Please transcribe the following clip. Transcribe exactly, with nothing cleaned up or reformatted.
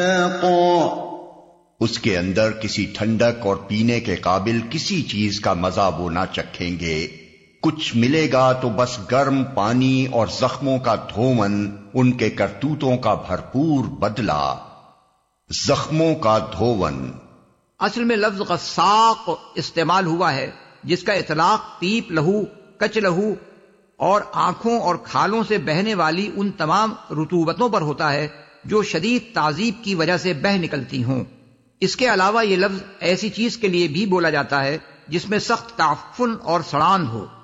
उसके अंदर किसी ठंडक और पीने के काबिल किसी चीज का मजा वो ना चखेंगे। कुछ मिलेगा तो बस गर्म पानी और जख्मों का धोवन, उनके करतूतों का भरपूर बदला। जख्मों का धोवन असल में लफ्ज गस्साक इस्तेमाल हुआ है, जिसका इतलाक पीप लहू, कच लहू और आंखों और खालों से बहने वाली उन तमाम रुतूबतों पर होता है जो शदीद ताजीब की वजह से बह निकलती हों। इसके अलावा यह लफ्ज ऐसी चीज के लिए भी बोला जाता है जिसमें सख्त ताफुन और सड़ान हो।